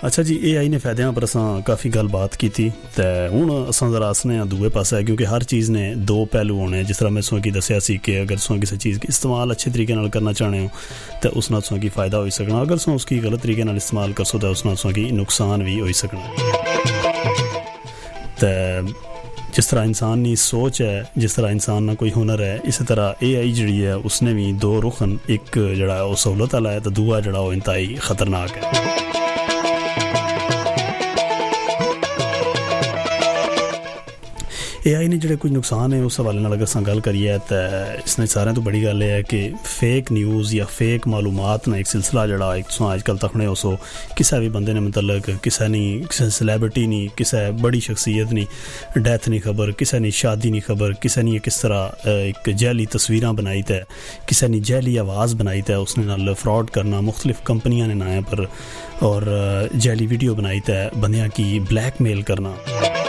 अच्छा जी, AI ने फायदे पर असां काफ़ी गलबात की तो हुण असां जरा आसने दूए पासे, क्योंकि हर चीज़ ने दो पहलू होने। जिस तरह मैं तुसें दस्सिया सी कि अगर तुसें किसी चीज़ की इस्तेमाल अच्छे तरीके नाल करना चाहते हो तो उस नाल तुसें फ़ायदा हो सकना, अगर तुसें उसकी गलत तरीके नाल इस्तेमाल करसो तो उस नाल तुसें नुकसान भी हो सकना। तो जिस तरह इंसान की सोच है, जिस तरह इंसान ना कोई हुनर है, इस तरह AI जी है उसने भी दो रुख हैं। एक जड़ा वो सहूलत वाला है तो दूआ जड़ा वो इंतहाई खतरनाक है। AI ने जोड़े कुछ नुकसान है उस हवाले नाल अगर असां गल करिए तो इसने सारे तो बड़ी गल है कि फेक न्यूज़ या फेक मालूमात ना एक सिलसिला जड़ा एक अजकल तकने हो सो किसी भी बंदे ने मतलब किसी सैलेब्रिटी नहीं, किसी बड़ी शख्सियत नहीं डैथ नहीं खबर, किसी ने शादी नहीं खबर, किसी ने किस तरह एक जैली तस्वीर बनाई तै, किसी ने जैली आवाज़ बनाई तै, उसने नाल फ्रॉड करना मुख्तलिफ कंपनियां ने नाए पर और जैली वीडियो बनाई तै बंदियां की ब्लैकमेल करना।